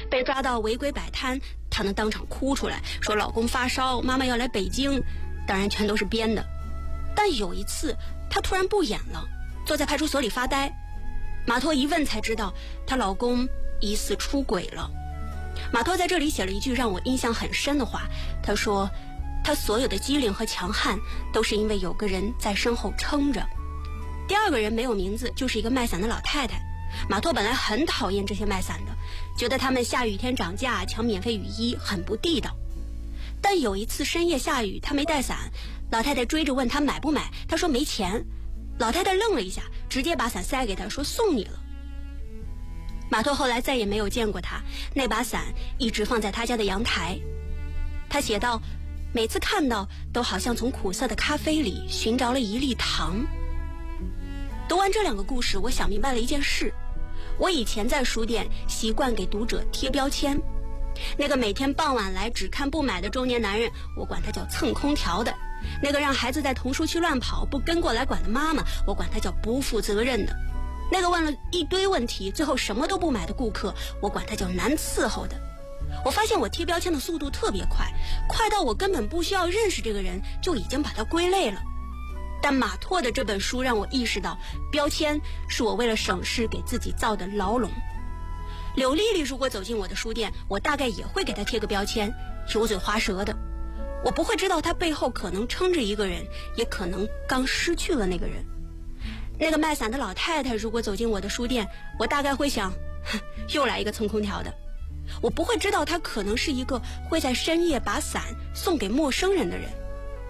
被抓到违规摆摊，她能当场哭出来，说老公发烧，妈妈要来北京，当然全都是编的。但有一次，她突然不演了，坐在派出所里发呆。马托一问才知道，她老公疑似出轨了。马托在这里写了一句让我印象很深的话，他说他所有的机灵和强悍都是因为有个人在身后撑着。第二个人没有名字，就是一个卖伞的老太太。马托本来很讨厌这些卖伞的，觉得他们下雨天涨价抢免费雨衣很不地道。但有一次深夜下雨，他没带伞，老太太追着问他买不买，他说没钱。老太太愣了一下，直接把伞塞给他，说送你了。马托后来再也没有见过他，那把伞一直放在他家的阳台。他写道，每次看到都好像从苦涩的咖啡里寻着了一粒糖。读完这两个故事，我想明白了一件事，我以前在书店习惯给读者贴标签。那个每天傍晚来只看不买的中年男人，我管他叫蹭空调的；那个让孩子在童书区乱跑不跟过来管的妈妈，我管他叫不负责任的；那个问了一堆问题最后什么都不买的顾客，我管他叫难伺候的。我发现我贴标签的速度特别快，快到我根本不需要认识这个人就已经把他归类了。但马托的这本书让我意识到，标签是我为了省事给自己造的牢笼。柳丽丽如果走进我的书店，我大概也会给她贴个标签，油嘴滑舌的。我不会知道她背后可能撑着一个人，也可能刚失去了那个人。那个卖伞的老太太如果走进我的书店，我大概会想，又来一个蹭空调的。我不会知道她可能是一个会在深夜把伞送给陌生人的人。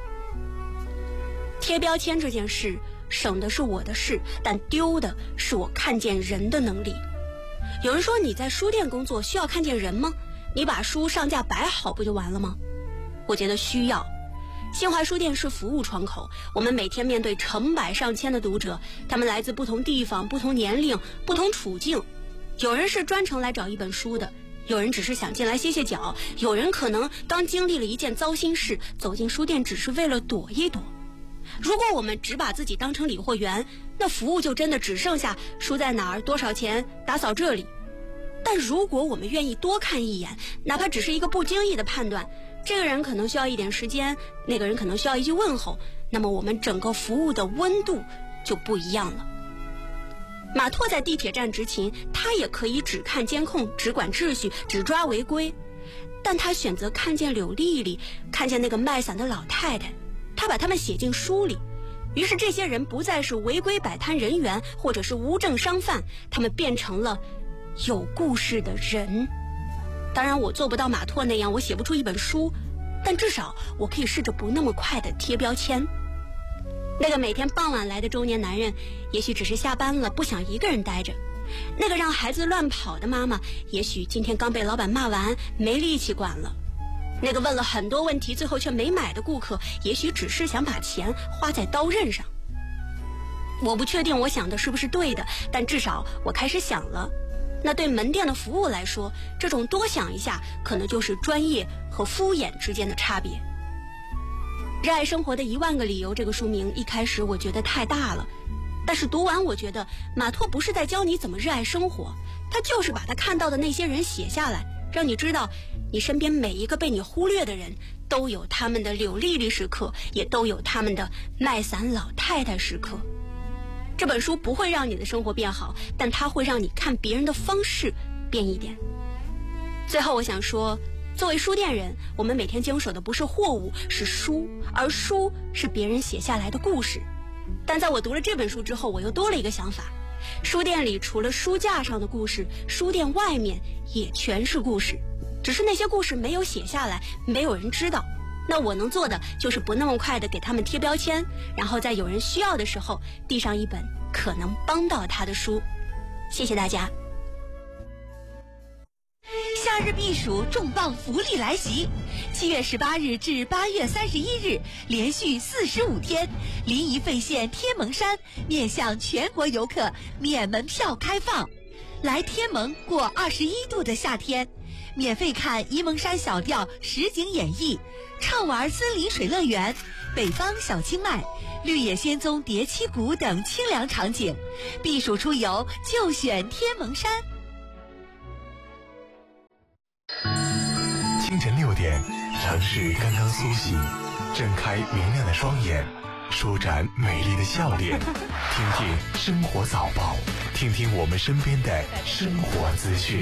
贴标签这件事省的是我的事，但丢的是我看见人的能力。有人说，你在书店工作需要看见人吗？你把书上架摆好不就完了吗？我觉得需要。新华书店是服务窗口，我们每天面对成百上千的读者，他们来自不同地方、不同年龄、不同处境。有人是专程来找一本书的，有人只是想进来歇歇脚，有人可能刚经历了一件糟心事，走进书店只是为了躲一躲。如果我们只把自己当成理货员，那服务就真的只剩下书在哪儿、多少钱、打扫这里。但如果我们愿意多看一眼，哪怕只是一个不经意的判断，这个人可能需要一点时间，那个人可能需要一句问候，那么我们整个服务的温度就不一样了。马托在地铁站执勤，他也可以只看监控、只管秩序、只抓违规，但他选择看见柳丽丽，看见那个卖伞的老太太，他把他们写进书里。于是这些人不再是违规摆摊人员，或者是无证商贩，他们变成了有故事的人。当然我做不到马托那样，我写不出一本书，但至少我可以试着不那么快的贴标签。那个每天傍晚来的中年男人，也许只是下班了不想一个人待着；那个让孩子乱跑的妈妈，也许今天刚被老板骂完没力气管了；那个问了很多问题最后却没买的顾客，也许只是想把钱花在刀刃上。我不确定我想的是不是对的，但至少我开始想了。那对门店的服务来说，这种多想一下可能就是专业和敷衍之间的差别。热爱生活的10000个理由这个书名一开始我觉得太大了，但是读完我觉得马托不是在教你怎么热爱生活，他就是把他看到的那些人写下来，让你知道你身边每一个被你忽略的人都有他们的柳丽丽时刻，也都有他们的卖伞老太太时刻。这本书不会让你的生活变好，但它会让你看别人的方式变一点。最后我想说，作为书店人，我们每天经手的不是货物，是书，而书是别人写下来的故事。但在我读了这本书之后，我又多了一个想法，书店里除了书架上的故事，书店外面也全是故事，只是那些故事没有写下来，没有人知道。那我能做的就是不那么快的给他们贴标签，然后在有人需要的时候递上一本可能帮到他的书。谢谢大家。 夏日避暑重磅福利来袭，7月18日至8月31日，连续45天，临沂费县天门山面向全国游客免门票开放，来天门过21度的夏天，免费看沂蒙山小调实景演绎，畅玩森林水乐园、北方小清迈、绿野仙踪叠七谷等清凉场景，避暑出游就选天门山。 清晨6点，城市刚刚苏醒，睁开明亮的双眼，舒展美丽的笑脸，听听生活早报，听听我们身边的生活资讯。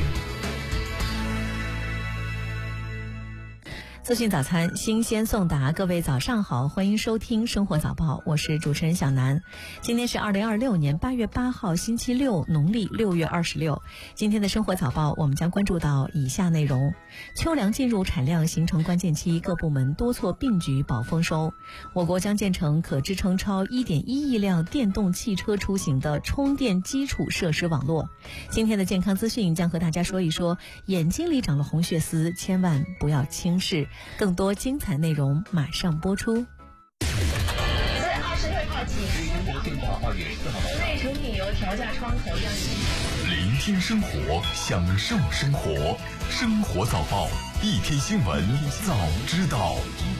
资讯早餐，新鲜送达，各位早上好，欢迎收听生活早报，我是主持人小南。今天是2026年8月8号星期六，农历6月26。今天的生活早报我们将关注到以下内容：秋粮进入产量形成关键期，各部门多措并举保丰收。我国将建成可支撑超 1.1 亿辆电动汽车出行的充电基础设施网络。今天的健康资讯将和大家说一说，眼睛里长了红血丝，千万不要轻视。更多精彩内容马上播出。 自26号起，国内成品油调价窗口将聆听生活，享受生活，生活早报，一天新闻早知道。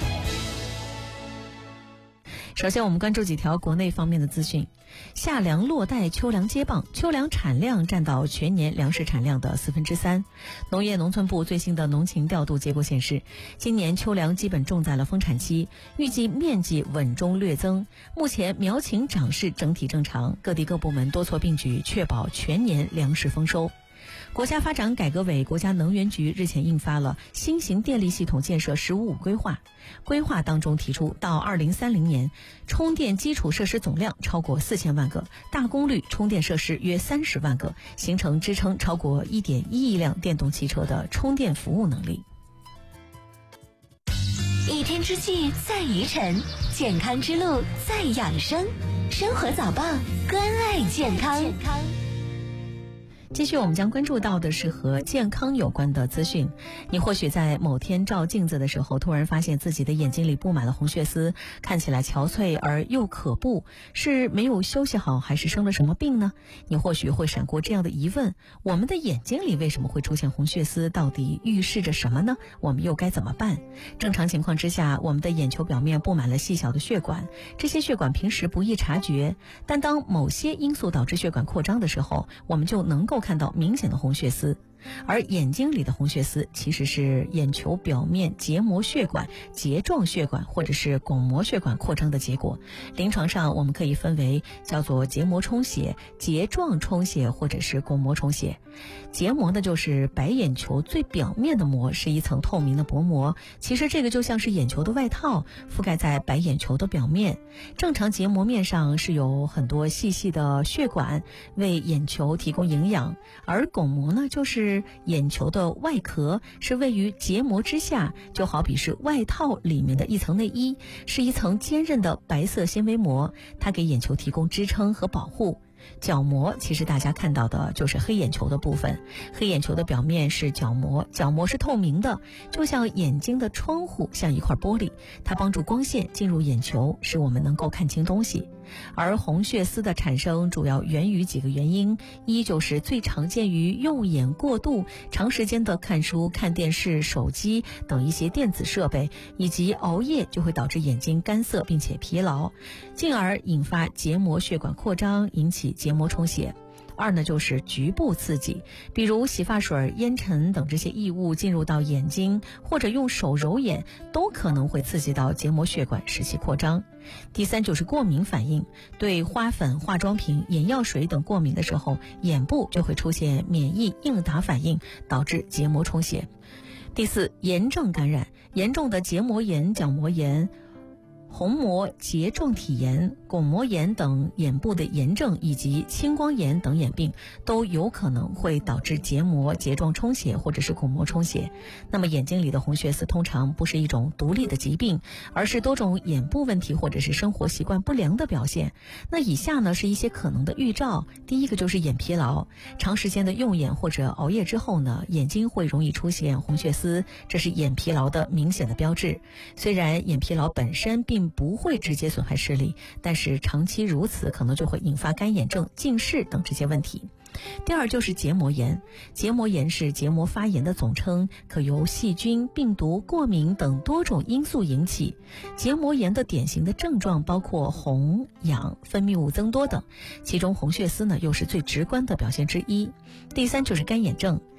首先我们关注几条国内方面的资讯。夏粮落袋，秋粮接棒，秋粮产量占到全年粮食产量的3/4。农业农村部最新的农情调度结果显示，今年秋粮基本种在了丰产期，预计面积稳中略增。目前苗情长势整体正常，各地各部门多措并举，确保全年粮食丰收。国家发展改革委、国家能源局日前印发了新型电力系统建设“十五五”规划。规划当中提出，到2030年，充电基础设施总量超过4000万个，大功率充电设施约30万个，形成支撑超过 1.1 亿辆电动汽车的充电服务能力。 一天之计在于晨，健康之路在养生。生活早报，关爱健康。 继续我们将关注到的是和健康有关的资讯。你或许在某天照镜子的时候，突然发现自己的眼睛里布满了红血丝，看起来憔悴而又可怖，是没有休息好还是生了什么病呢？你或许会闪过这样的疑问：我们的眼睛里为什么会出现红血丝？到底预示着什么呢？我们又该怎么办？正常情况之下，我们的眼球表面布满了细小的血管，这些血管平时不易察觉，但当某些因素导致血管扩张的时候，我们就能够看到明显的红血丝。而眼睛里的红血丝其实是眼球表面结膜血管、睫状血管或者是巩膜血管扩张的结果。临床上我们可以分为叫做结膜充血、睫状充血或者是巩膜充血。结膜呢，就是白眼球最表面的膜，是一层透明的薄膜，其实这个就像是眼球的外套，覆盖在白眼球的表面。正常结膜面上是有很多细细的血管为眼球提供营养，而巩膜呢，就是眼球的外壳，是位于结膜之下，就好比是外套里面的一层内衣，是一层坚韧的白色纤维膜，它给眼球提供支撑和保护。角膜其实大家看到的就是黑眼球的部分，黑眼球的表面是角膜，角膜是透明的，就像眼睛的窗户，像一块玻璃，它帮助光线进入眼球，使我们能够看清东西。而红血丝的产生主要源于几个原因，一就是最常见于用眼过度，长时间的看书、看电视、手机等一些电子设备，以及熬夜就会导致眼睛干涩并且疲劳，进而引发结膜血管扩张，引起结膜充血。二呢，就是局部刺激，比如洗发水、烟尘等这些异物进入到眼睛，或者用手揉眼，都可能会刺激到结膜血管，使其扩张。第三就是过敏反应，对花粉、化妆品、眼药水等过敏的时候，眼部就会出现免疫应答反应，导致结膜充血。第四，炎症感染，严重的结膜炎、角膜炎、虹膜睫状体炎、巩膜炎等眼部的炎症，以及青光眼等眼病，都有可能会导致结膜、睫状充血或者是巩膜充血。那么眼睛里的红血丝通常不是一种独立的疾病，而是多种眼部问题或者是生活习惯不良的表现。那以下呢是一些可能的预兆。第一个就是眼疲劳，长时间的用眼或者熬夜之后呢，眼睛会容易出现红血丝，这是眼疲劳的明显的标志。虽然眼疲劳本身并不会直接损害视力，但是长期如此可能就会引发干眼症、近视等这些问题。第二就是结膜炎，结膜炎是结膜发炎的总称，可由细菌、病毒、过敏等多种因素引起。结膜炎的典型的症状包括红、痒、分泌物增多等，其中红血丝呢又是最直观的表现之一。第三就是干眼症，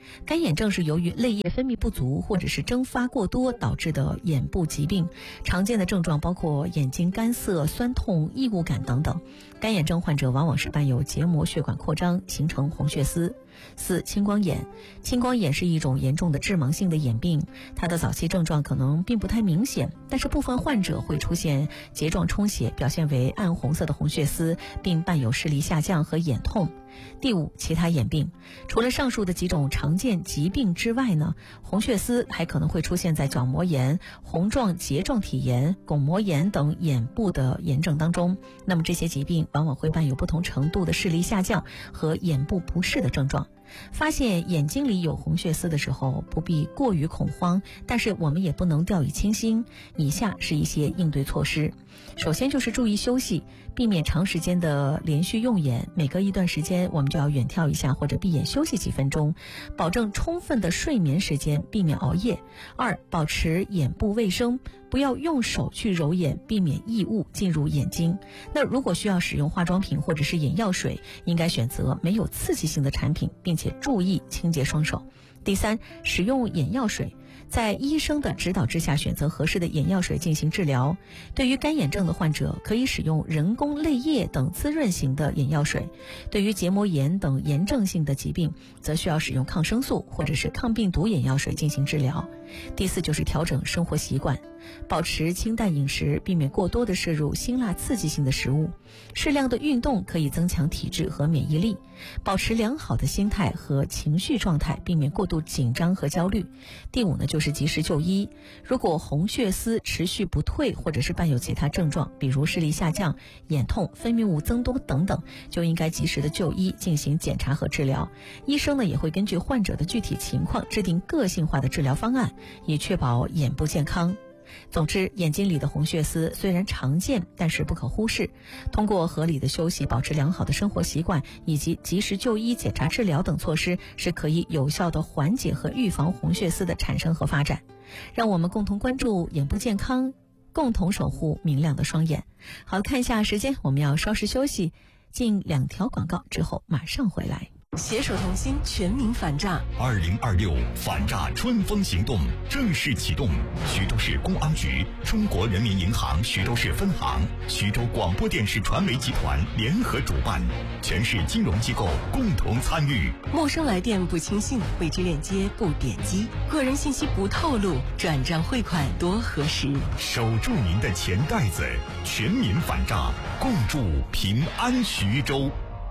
干眼症是由于泪液分泌不足或者是蒸发过多导致的眼部疾病，常见的症状包括眼睛干涩、酸痛、异物感等等。干眼症患者往往是伴有结膜血管扩张，形成红血丝。4. 青光眼。青光眼是一种严重的致盲性的眼病，它的早期症状可能并不太明显，但是部分患者会出现睫状充血，表现为暗红色的红血丝，并伴有视力下降和眼痛。第5，其他眼病。除了上述的几种常见疾病之外呢，红血丝还可能会出现在角膜炎、虹状结状体炎、巩膜炎等眼部的炎症当中。那么这些疾病往往会伴有不同程度的视力下降和眼部不适的症状。发现眼睛里有红血丝的时候，不必过于恐慌，但是我们也不能掉以轻心。以下是一些应对措施。首先就是注意休息，避免长时间的连续用眼，每隔一段时间我们就要远眺一下或者闭眼休息几分钟，保证充分的睡眠时间，避免熬夜。2，保持眼部卫生，不要用手去揉眼，避免异物进入眼睛。那如果需要使用化妆品或者是眼药水，应该选择没有刺激性的产品，并且注意清洁双手。第3，使用眼药水，在医生的指导之下选择合适的眼药水进行治疗。对于干眼症的患者，可以使用人工泪液等滋润型的眼药水。对于结膜炎等炎症性的疾病，则需要使用抗生素或者是抗病毒眼药水进行治疗。第4，就是调整生活习惯，保持清淡饮食，避免过多的摄入辛辣刺激性的食物。适量的运动可以增强体质和免疫力，保持良好的心态和情绪状态，避免过度紧张和焦虑。第5呢，就是及时就医。如果红血丝持续不退，或者是伴有其他症状，比如视力下降、眼痛、分泌物增多等等，就应该及时的就医进行检查和治疗。医生呢也会根据患者的具体情况制定个性化的治疗方案，以确保眼部健康。总之，眼睛里的红血丝虽然常见，但是不可忽视。通过合理的休息、保持良好的生活习惯以及及时就医、检查治疗等措施，是可以有效的缓解和预防红血丝的产生和发展。让我们共同关注眼部健康，共同守护明亮的双眼。好，看一下时间，我们要稍事休息，进2条广告之后马上回来。 携手同心，全民反诈。 2026反诈春风行动正式启动，徐州市公安局、中国人民银行徐州市分行、徐州广播电视传媒集团联合主办，全市金融机构共同参与。 陌生来电不轻信，未知链接不点击，个人信息不透露，转账汇款多核实。 守住您的钱袋子，全民反诈，共筑平安徐州。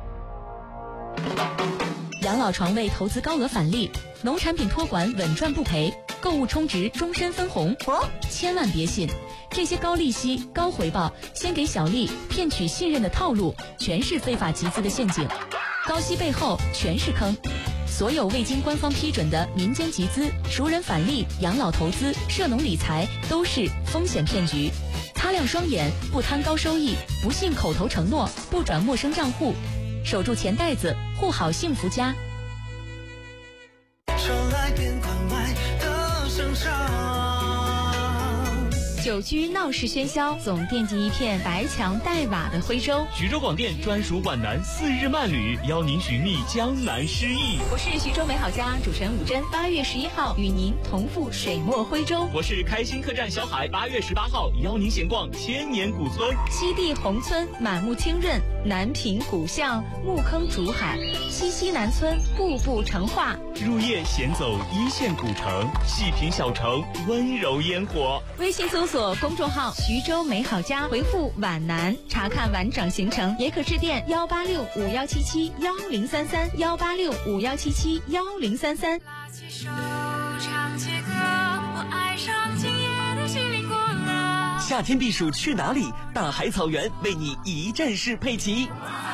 养老床位投资高额返利，农产品托管稳赚不赔，购物充值终身分红。千万别信，这些高利息、高回报、先给小利、骗取信任的套路，全是非法集资的陷阱。高息背后全是坑。所有未经官方批准的民间集资、熟人返利、养老投资、涉农理财都是风险骗局。擦亮双眼，不贪高收益，不信口头承诺，不转陌生账户。守住钱袋子，护好幸福家。 传来电管外的声场， 久居闹市喧嚣，总惦记一片白墙带瓦的徽州。 徐州广电专属皖南4日慢旅，邀您寻觅江南诗意。 我是徐州美好家主持人武珍，8月11号与您同赴水墨徽州。 我是开心客栈小海，8月18号邀您闲逛千年古村。 西递宏村满目清润，南平古巷木坑竹海，西南村步步成画。 入夜闲走一线古城，细品小城温柔烟火。 微信搜索公众号徐州美好家，回复皖南查看完整行程，也可致电18651771033，18651771033。 拉起手唱起歌，我爱上今夜的心灵过了。 夏天避暑去哪里？大海草原为你一站式配齐。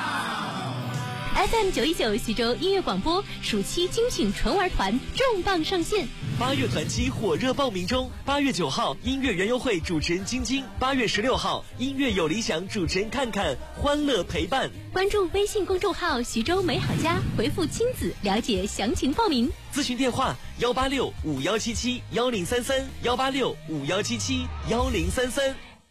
FM 919徐州音乐广播暑期精品纯玩团重磅上线 ，8月团期火热报名中。8月9号音乐园游会主持人晶晶，8月16号音乐有理想主持人看看，欢乐陪伴。 关注微信公众号徐州美好家，回复亲子了解详情报名。 咨询电话18651771033，18651771033。